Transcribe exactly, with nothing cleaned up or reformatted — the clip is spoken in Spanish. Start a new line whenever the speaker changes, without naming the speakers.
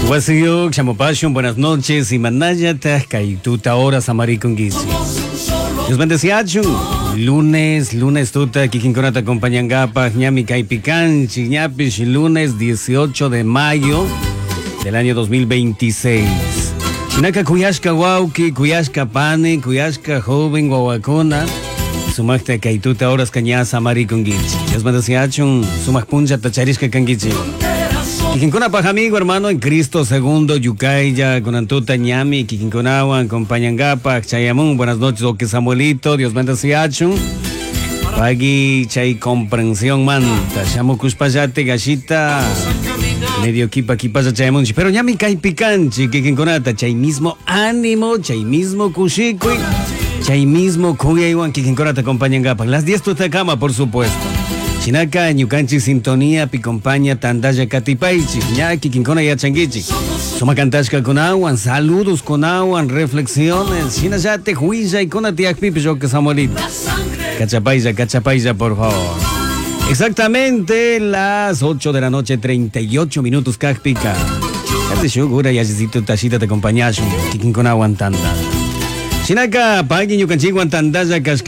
Guasiyuk, Chamopashun, buenas noches. Y Manayata, Kaituta, horas, Amaricunguisi. Dios bendeciachun. Lunes, lunes tuta, Kikinkonata acompañangapa, ñami Kaipicanchi, ñapish, lunes dieciocho de mayo del año dos mil veintiséis. Chinaka Kuyashka Wauki, Kuyashka Pane, Kuyashka Joven, Guaguacona. Sumakta Kaituta, horas, Cañasa, Amaricunguisi. Dios bendeciachun, Sumak Puncha, Tacharishka Kangichi. Kikinkuna pajamigo, hermano, en Cristo segundo, Yukaya, Conantuta, Ñami, Kikinkunawan, Compañangapa, Chayamun, buenas noches, Oque Samuelito, Dios bendiga, Pagi, Chay, comprensión, manta, Shamu Kuspayate, Gashita, medio kipa, kipasa, Chayamun, pero Ñami, Kai Picanchi, Kikinkunata, Chay mismo ánimo, Chay mismo Kushikui, Chay mismo Kuyaywan, Kikinkunata, Compañangapa, las diez tu cama, por supuesto. Chinaka, Ñucanchi, Sintonía, Picompaña, Tandaya, Catipaichi, Ñaki, Quincona y Achanguichi. Soma Cantashka con aguan, saludos con aguan, reflexiones. Chinayate, Huilla y Conatiac Pipi, yo que Samuelita. Cachapaiya, Cachapaiya, por favor. Exactamente las ocho de la noche, treinta y ocho minutos, Cacpica. Cate Shugura y Ayesito Tashita te acompañas, Kikin con aguan, Tanda. Chinaka, Pagui, Ñucanchi, Tandaya,